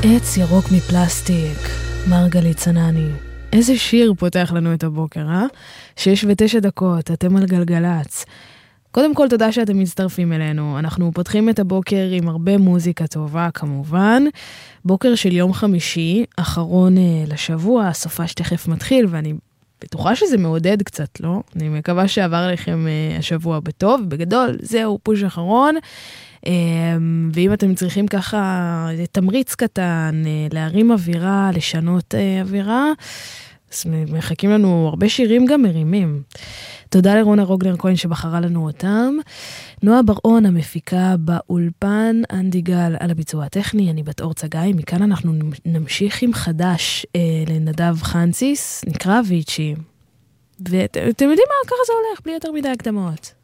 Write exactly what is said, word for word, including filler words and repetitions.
עץ ירוק מפלסטיק, מרגלית צנני. איזה שיר פותח לנו את הבוקר, אה? שש ותשע דקות, אתם על גלגלץ. קודם כל, תודה שאתם מצטרפים אלינו. אנחנו פותחים את הבוקר עם הרבה מוזיקה טובה, כמובן. בוקר של יום חמישי, אחרון לשבוע, הסופה שתכף מתחיל, ואני בטוחה שזה מעודד קצת, לא? אני מקווה שעבר לכם השבוע בטוב. בגדול, זהו פוש אחרון. ואם אתם צריכים ככה תמריץ קטן, להרים אווירה, לשנות אווירה, אז מחכים לנו הרבה שירים גם מרימים. תודה לרונה רוגנר כהן שבחרה לנו אותם. נועה בר-און המפיקה באולפן, אנדי גל על הביצוע הטכני, אני בת אור צגאי. מכאן אנחנו נמשיך עם חדש אה, לנדב חנציס, נקרא ויצ'י. ואתם יודעים מה? ככה זה הולך, בלי יותר מדי הקדמות.